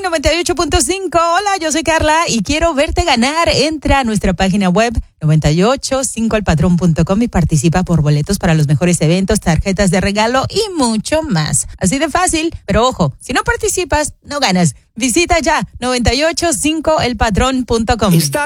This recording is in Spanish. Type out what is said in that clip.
98.5. Hola, yo soy Carla y quiero verte ganar. Entra a nuestra página web 985elpatrón.com y participa por boletos para los mejores eventos, tarjetas de regalo y mucho más. Así de fácil, pero ojo, si no participas, no ganas. Visita ya 985elpatrón.com.